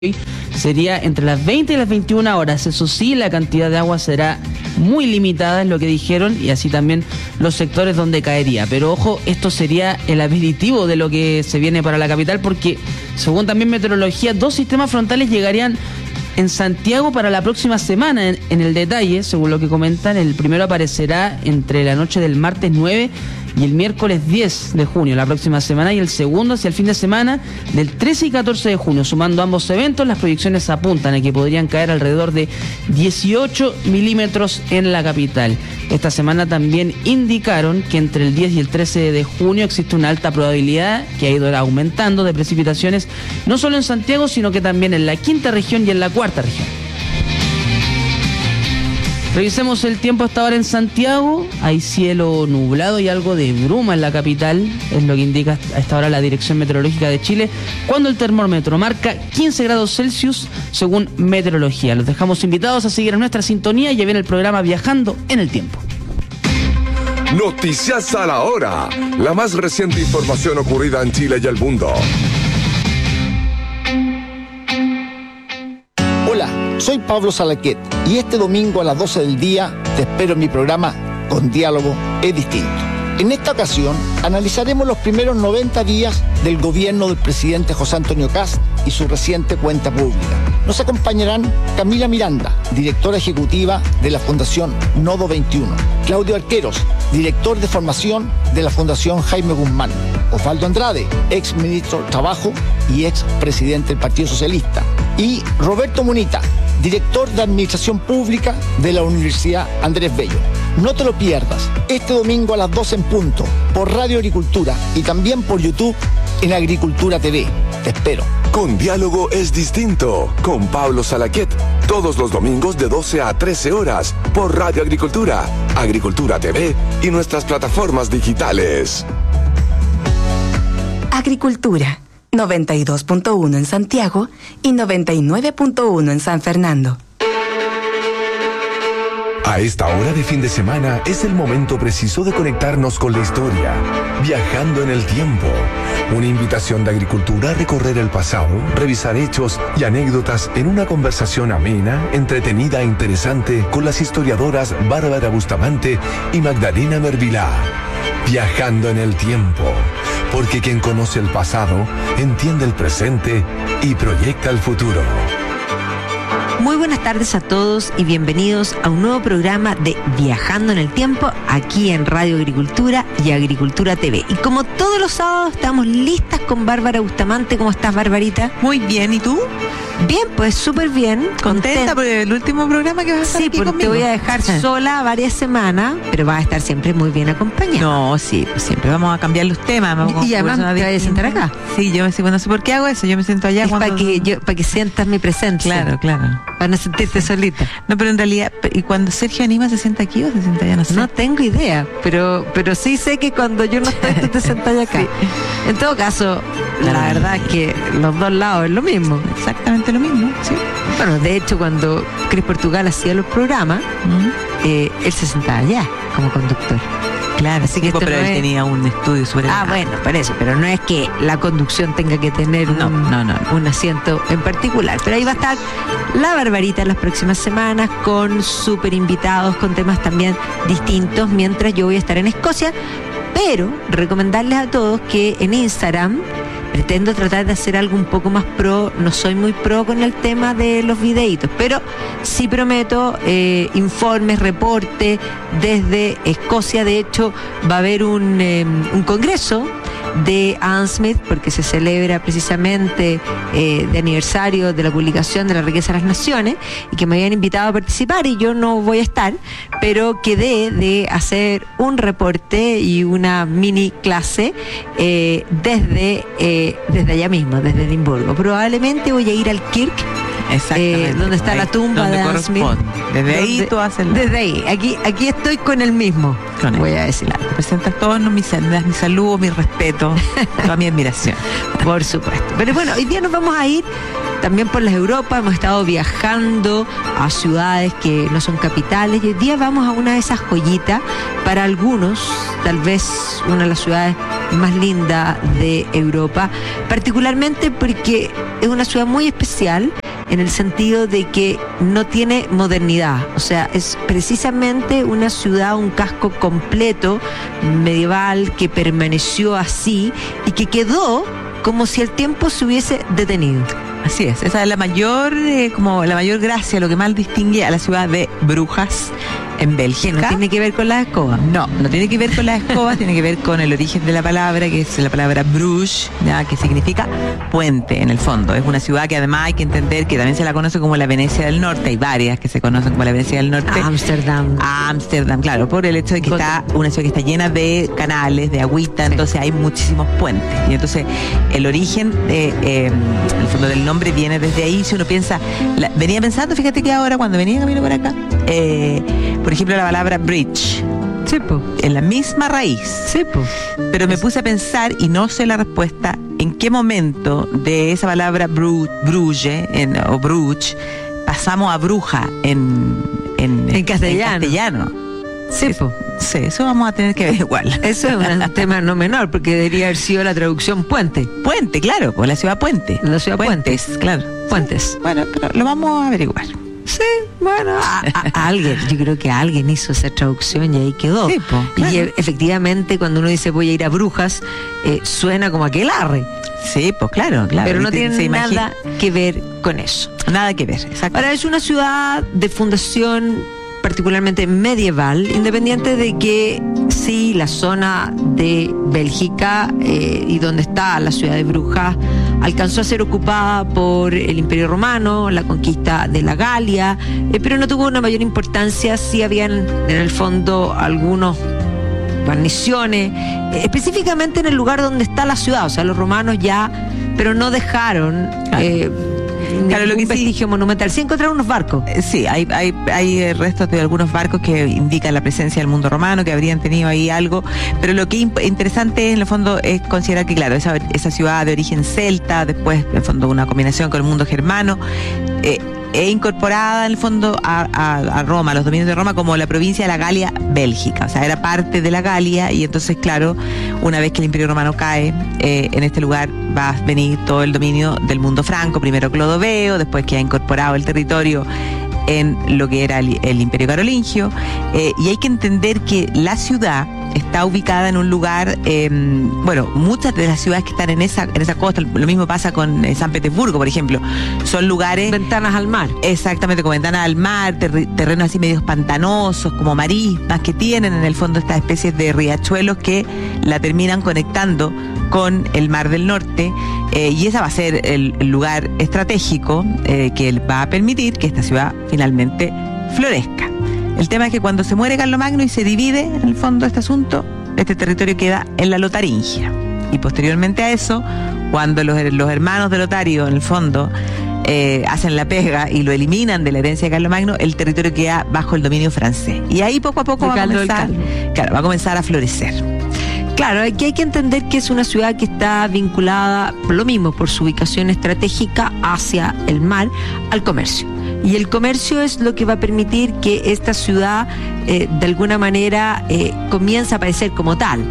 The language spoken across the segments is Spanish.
sería entre las 20 y las 21 horas. Eso sí, la cantidad de agua será muy limitada, es lo que dijeron, y así también los sectores donde caería. Pero ojo, esto sería el aperitivo de lo que se viene para la capital, porque según también meteorología, 2 sistemas frontales llegarían en Santiago para la próxima semana. En el detalle, según lo que comentan, el primero aparecerá entre la noche del martes 9 y el miércoles 10 de junio, la próxima semana, y el segundo hacia el fin de semana del 13 y 14 de junio. Sumando ambos eventos, las proyecciones apuntan a que podrían caer alrededor de 18 milímetros en la capital. Esta semana también indicaron que entre el 10 y el 13 de junio existe una alta probabilidad, que ha ido aumentando, de precipitaciones, no solo en Santiago, sino que también en la quinta región y en la cuarta región. Revisemos el tiempo hasta ahora en Santiago. Hay cielo nublado y algo de bruma en la capital, es lo que indica a esta hora la Dirección Meteorológica de Chile, cuando el termómetro marca 15 grados Celsius según meteorología. Los dejamos invitados a seguir en nuestra sintonía. Ya viene el programa Viajando en el Tiempo. Noticias a la hora, la más reciente información ocurrida en Chile y el mundo. Hola, soy Pablo Salaquet y este domingo a las 12 del día te espero en mi programa Con Diálogo es Distinto. En esta ocasión analizaremos los primeros 90 días del gobierno del presidente José Antonio Kast y su reciente cuenta pública. Nos acompañarán Camila Miranda, directora ejecutiva de la Fundación Nodo 21, Claudio Arqueros, director de formación de la Fundación Jaime Guzmán, Osvaldo Andrade, ex ministro de Trabajo y ex presidente del Partido Socialista, y Roberto Munita, director de Administración Pública de la Universidad Andrés Bello. No te lo pierdas, este domingo a las 12 en punto, por Radio Agricultura y también por YouTube en Agricultura TV. Te espero. Con Diálogo es Distinto, con Pablo Salaquet, todos los domingos de 12 a 13 horas, por Radio Agricultura, Agricultura TV y nuestras plataformas digitales. Agricultura, 92.1 en Santiago y 99.1 en San Fernando. A esta hora de fin de semana es el momento preciso de conectarnos con la historia, viajando en el tiempo. Una invitación de Agricultura a recorrer el pasado, revisar hechos y anécdotas en una conversación amena, entretenida e interesante con las historiadoras Bárbara Bustamante y Magdalena Mervilá. Viajando en el tiempo, porque quien conoce el pasado entiende el presente y proyecta el futuro. Muy buenas tardes a todos y bienvenidos a un nuevo programa de Viajando en el Tiempo aquí en Radio Agricultura y Agricultura TV. Y como todos los sábados estamos listas con Bárbara Bustamante. ¿Cómo estás, Barbarita? Muy bien, ¿y tú? Bien, pues súper bien. ¿Contenta por el último programa que vas a estar aquí conmigo? Sí, porque te voy a dejar sola varias semanas, pero vas a estar siempre muy bien acompañada. No, sí, pues siempre vamos a cambiar los temas. Y además te vas a sentar acá. Sí, yo no sé por qué hago eso, yo me siento allá. Es para que sientas mi presencia. Claro. Para no sentirte solita. No, pero en realidad, ¿y cuando Sergio anima se sienta aquí o se sienta allá? No sé. No tengo idea, pero sí sé que cuando yo no estoy, tú te sentas allá acá. Sí. En todo caso, la verdad es que los dos lados es lo mismo. Exactamente lo mismo, sí. Bueno, de hecho, cuando Cris Portugal hacía los programas, él se sentaba allá como conductor. Claro, así que pero él tenía un estudio súper elevado. Bueno, por eso, pero no es que la conducción tenga que tener un asiento en particular. Pero ahí va a estar la Barbarita en las próximas semanas con súper invitados, con temas también distintos, mientras yo voy a estar en Escocia. Pero recomendarles a todos que en Instagram pretendo tratar de hacer algo un poco más pro. No soy muy pro con el tema de los videitos, pero sí prometo informes, reportes desde Escocia. De hecho, va a haber un congreso de Adam Smith, porque se celebra precisamente de aniversario de la publicación de La Riqueza de las Naciones, y que me habían invitado a participar y yo no voy a estar, pero quedé de hacer un reporte y una mini clase desde allá mismo, desde Edimburgo. Probablemente voy a ir al Kirk, donde está la tumba de Adam Smith. Desde ahí tú haces. Desde ahí, aquí estoy con el mismo. Voy a decir algo. Te presentas todos mis saludos, mi respeto, toda mi admiración. Por supuesto. Pero bueno, hoy día nos vamos a ir también por las Europas. Hemos estado viajando a ciudades que no son capitales y hoy día vamos a una de esas joyitas. Para algunos, tal vez una de las ciudades más linda de Europa, particularmente porque es una ciudad muy especial en el sentido de que no tiene modernidad, o sea, es precisamente una ciudad, un casco completo medieval que permaneció así y que quedó como si el tiempo se hubiese detenido. Así es, esa es la mayor, como la mayor gracia, lo que más distingue a la ciudad de Brujas en Bélgica. ¿No tiene que ver con las escobas? No tiene que ver con las escobas, tiene que ver con el origen de la palabra, que es la palabra Bruges, ¿ya? Que significa puente en el fondo. Es una ciudad que además hay que entender que también se la conoce como la Venecia del Norte. Hay varias que se conocen como la Venecia del Norte. Ámsterdam, claro, por el hecho de que está una ciudad que está llena de canales, de agüita, sí. Entonces hay muchísimos puentes. Y entonces el origen el fondo del nombre viene desde ahí. Si uno piensa, venía pensando, fíjate que ahora cuando venía camino por acá, por ejemplo, la palabra bridge. Sí, po. En la misma raíz. Sí, po. Pero me puse a pensar, y no sé la respuesta, en qué momento de esa palabra Bruges o Bruges pasamos a bruja en castellano. Sí, po. Sí, eso vamos a tener que ver igual. Eso es un tema no menor, porque debería haber sido la traducción puente. Puente, claro, pues la ciudad puente. La ciudad Puentes, claro. Puentes. Sí. Bueno, pero lo vamos a averiguar. Sí, bueno, alguien, yo creo que alguien hizo esa traducción y ahí quedó. Sí, po, claro. Y efectivamente cuando uno dice voy a ir a Brujas, suena como aquelarre. Sí, pues claro. Pero no tiene nada que ver con eso. Nada que ver, exacto. Ahora, es una ciudad de fundación particularmente medieval, independiente de que sí, la zona de Bélgica y donde está la ciudad de Brujas alcanzó a ser ocupada por el Imperio Romano, la conquista de la Galia, pero no tuvo una mayor importancia. Sí habían en el fondo algunos guarniciones, específicamente en el lugar donde está la ciudad, o sea, los romanos ya, pero no dejaron claro, lo que vestigio monumental. Sí encontraron unos barcos. Sí, hay restos de algunos barcos que indican la presencia del mundo romano, que habrían tenido ahí algo, pero lo que interesante en el fondo es considerar que, claro, esa ciudad de origen celta, después en el fondo una combinación con el mundo germano, incorporada en el fondo a Roma, a los dominios de Roma, como la provincia de la Galia Bélgica, o sea, era parte de la Galia, y entonces, claro, una vez que el Imperio Romano cae, en este lugar va a venir todo el dominio del mundo franco, primero Clodoveo, después que ha incorporado el territorio en lo que era el Imperio Carolingio, y hay que entender que la ciudad está ubicada en un lugar, muchas de las ciudades que están en esa costa, lo mismo pasa con San Petersburgo, por ejemplo, son lugares... Ventanas al mar. Exactamente, con ventanas al mar, terrenos así medios pantanosos, como marismas, que tienen en el fondo estas especies de riachuelos que la terminan conectando con el Mar del Norte, y ese va a ser el lugar estratégico que va a permitir que esta ciudad finalmente florezca. El tema es que cuando se muere Carlomagno y se divide en el fondo este asunto, este territorio queda en la Lotaringia. Y posteriormente a eso, cuando los hermanos de Lotario, en el fondo, hacen la pega y lo eliminan de la herencia de Carlomagno, el territorio queda bajo el dominio francés. Y ahí poco a poco va a comenzar a florecer. Claro, aquí hay que entender que es una ciudad que está vinculada, por lo mismo, por su ubicación estratégica hacia el mar, al comercio. Y el comercio es lo que va a permitir que esta ciudad de alguna manera comience a aparecer como tal.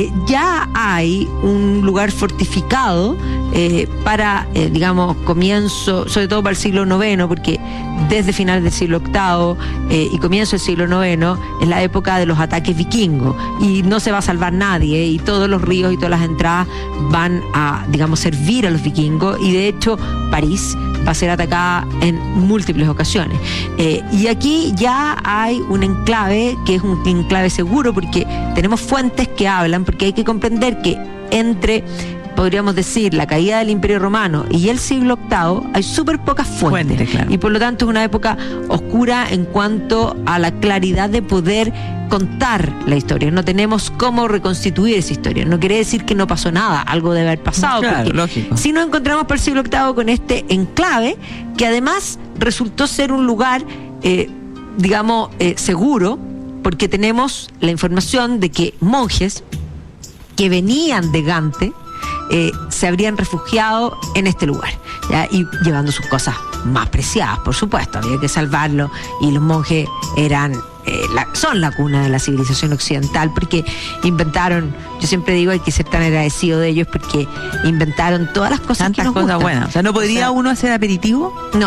Ya hay un lugar fortificado para, comienzo, sobre todo para el siglo IX, porque desde final del siglo VIII y comienzo del siglo IX es la época de los ataques vikingos, y no se va a salvar nadie, y todos los ríos y todas las entradas van a, servir a los vikingos, y de hecho París va a ser atacada en múltiples ocasiones. Y aquí ya hay un enclave que es un enclave seguro, porque tenemos fuentes que hablan, porque hay que comprender que entre, podríamos decir, la caída del Imperio Romano y el siglo VIII hay súper pocas fuentes, claro. Y por lo tanto es una época oscura en cuanto a la claridad de poder contar la historia. No tenemos cómo reconstituir esa historia. No quiere decir que no pasó nada, algo debe haber pasado, claro, porque lógico. Si nos encontramos por el siglo VIII con este enclave, que además resultó ser un lugar seguro, porque tenemos la información de que monjes que venían de Gante se habrían refugiado en este lugar, ¿ya? Y llevando sus cosas más preciadas, por supuesto, había que salvarlo, y los monjes eran son la cuna de la civilización occidental, porque inventaron, yo siempre digo, hay que ser tan agradecido de ellos porque inventaron todas las cosas tantas que nos cosas gustan. buenas. O sea, ¿no podría uno hacer aperitivo? No,